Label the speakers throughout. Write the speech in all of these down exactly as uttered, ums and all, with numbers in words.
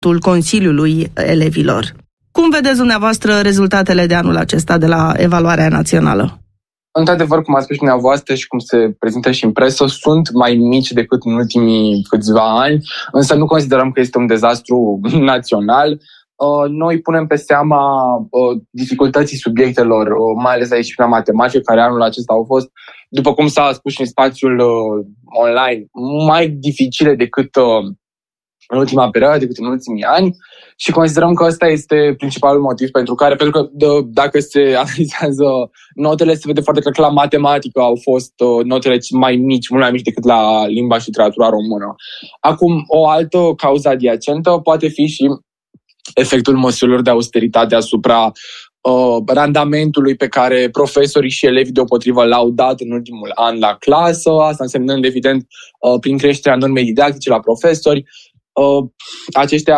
Speaker 1: Consiliului Elevilor. Cum vedeți dumneavoastră rezultatele de anul acesta de la evaluarea națională?
Speaker 2: Într-adevăr, cum ați spus dumneavoastră și cum se prezintă și în presă, sunt mai mici decât în ultimii câțiva ani, însă nu considerăm că este un dezastru național. Noi punem pe seama dificultății subiectelor, mai ales la disciplina matematică, care anul acesta au fost, după cum s-a spus și în spațiul online, mai dificile decât în ultima perioadă, decât în ultimii ani, și considerăm că ăsta este principalul motiv pentru care, pentru că d- dacă se analizează notele, se vede foarte clar că la matematică au fost uh, notele mai mici, mult mai mici decât la limba și literatura română. Acum, o altă cauză adiacentă poate fi și efectul măsurilor de austeritate asupra uh, randamentului pe care profesorii și elevii deopotrivă l-au dat în ultimul an la clasă, asta însemnând, evident, uh, prin creșterea normei didactice la profesori. Uh, aceștia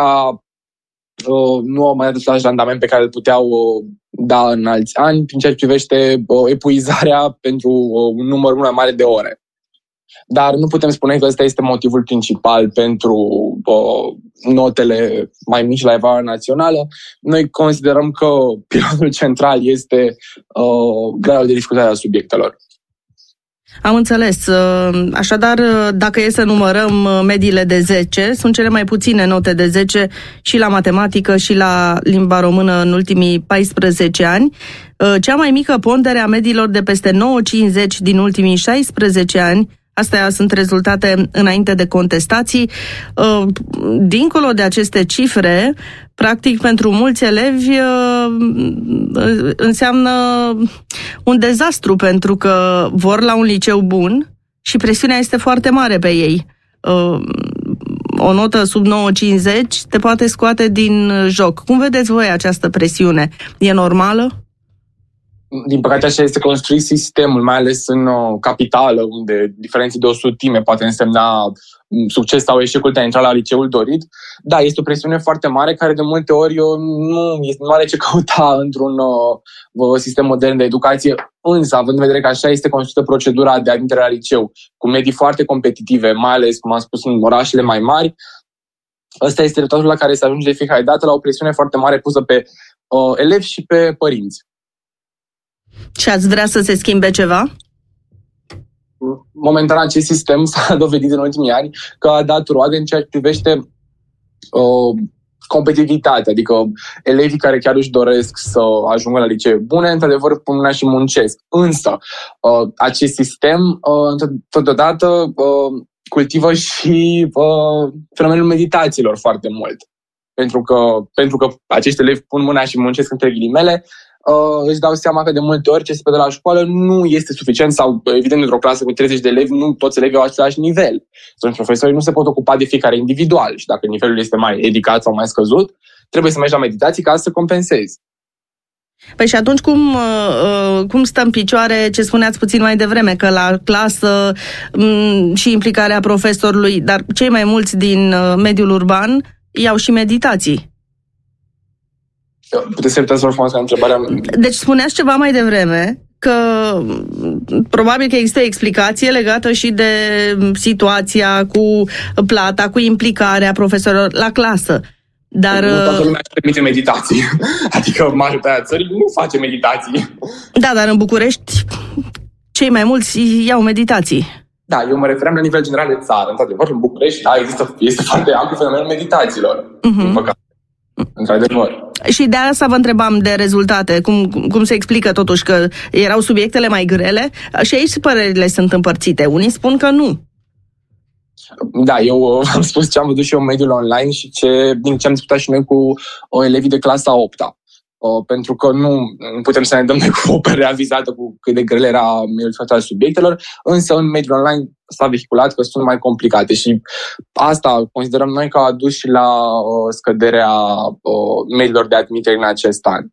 Speaker 2: uh, nu au mai dat același randament pe care îl puteau uh, da în alți ani, prin ceea ce privește uh, epuizarea pentru uh, un număr mult mai mare de ore. Dar nu putem spune că ăsta este motivul principal pentru uh, notele mai mici la evaluarea națională. Noi considerăm că pilonul central este uh, gradul de dificultate a subiectelor.
Speaker 1: Am înțeles. Așadar, dacă e să numărăm mediile de zece, sunt cele mai puține note de zece și la matematică și la limba română în ultimii paisprezece ani. Cea mai mică pondere a mediilor de peste nouă virgulă cincizeci din ultimii șaisprezece ani. Astea sunt rezultate înainte de contestații. Dincolo de aceste cifre, practic pentru mulți elevi înseamnă un dezastru, pentru că vor la un liceu bun și presiunea este foarte mare pe ei. O notă sub nouă virgulă cincizeci te poate scoate din joc. Cum vedeți voi această presiune? E normală?
Speaker 2: Din păcate așa este construit sistemul, mai ales în uh, capitală, unde diferențe de o sutime poate însemna succes sau eșecul de a intra la liceul dorit. Da, este o presiune foarte mare care de multe ori nu, nu are ce căuta într-un uh, sistem modern de educație, însă, având în vedere că așa este construită procedura de admitere la liceu, cu medii foarte competitive, mai ales, cum am spus, în orașele mai mari, ăsta este rezultatul la care se ajunge de fiecare dată, la o presiune foarte mare pusă pe uh, elevi și pe părinți.
Speaker 1: Și ați vrea să se schimbe ceva?
Speaker 2: Momentan acest sistem s-a dovedit în ultimii ani că a dat roade în ceea ce privește uh, competitivitatea, adică elevii care chiar își doresc să ajungă la licee bune, într-adevăr pun mâna și muncesc. Însă uh, acest sistem uh, totodată uh, cultivă și uh, fenomenul meditațiilor foarte mult. Pentru că, pentru că acești elevi pun mâna și muncesc între ghilimele, Uh, își dau seama că de multe ori ce se vede la școală nu este suficient sau, evident, într-o clasă cu treizeci de elevi, nu toți elevii au același nivel. Deci profesorii nu se pot ocupa de fiecare individual și dacă nivelul este mai ridicat sau mai scăzut, trebuie să mergi la meditații ca să compensezi.
Speaker 1: Păi și atunci cum, cum stă în picioare ce spuneați puțin mai devreme, că la clasă și implicarea profesorului, dar cei mai mulți din mediul urban iau și meditații?
Speaker 2: Puteți să repetați frumos întrebarea?
Speaker 1: Deci spuneați ceva mai devreme că probabil că există explicație legată și de situația cu plata, cu implicarea profesorilor la clasă. Dar
Speaker 2: nu toată lumea își permite meditații. Adică majoritatea țării nu face meditații.
Speaker 1: Da, dar în București cei mai mulți iau meditații.
Speaker 2: Da, eu mă referam la nivel general de țară. Într-adevăr, în București, da, există, este foarte amplu fenomenul meditațiilor. Uh-huh. Din păcate. Într-adevăr.
Speaker 1: Și de asta vă întrebam de rezultate, cum, cum se explică totuși că erau subiectele mai grele și aici părerile sunt împărțite. Unii spun că nu.
Speaker 2: Da, eu am spus ce am văzut și eu în mediul online și ce, din ce am discutat și noi cu o elevii de clasa a opta. Uh, pentru că nu, nu putem să ne dăm noi cu o părere avizată cu cât de grele era majoritatea subiectelor, însă în mediul online s-a vehiculat că sunt mai complicate și asta considerăm noi că a dus și la uh, scăderea uh, mediilor de admitere în acest an.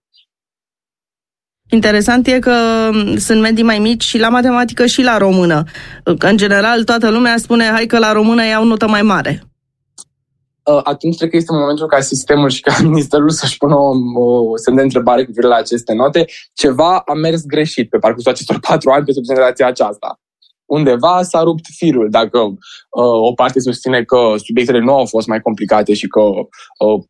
Speaker 1: Interesant e că sunt medii mai mici și la matematică și la română. În general, toată lumea spune, hai că la română iau notă mai mare.
Speaker 2: Atunci cred că este momentul ca sistemul și ca ministerul să-și pună o, o semn de întrebare cu privire la aceste note. Ceva a mers greșit pe parcursul acestor patru ani pentru generația aceasta. undeva s-a rupt firul. Dacă uh, o parte susține că subiectele nu au fost mai complicate și că uh,